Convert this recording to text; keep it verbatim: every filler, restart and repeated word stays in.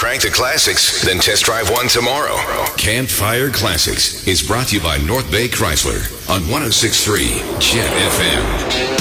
crank the classics, then test drive one tomorrow. Campfire Classics is brought to you by North Bay Chrysler on one oh six point three Jet F M.